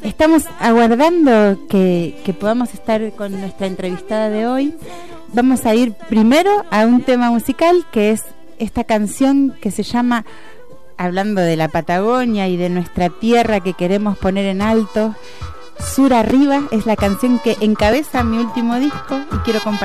Estamos aguardando que podamos estar con nuestra entrevistada de hoy. Vamos a ir primero a un tema musical, que es esta canción que se llama, hablando de la Patagonia y de nuestra tierra que queremos poner en alto, Sur Arriba. Es la canción que encabeza mi último disco y quiero compartir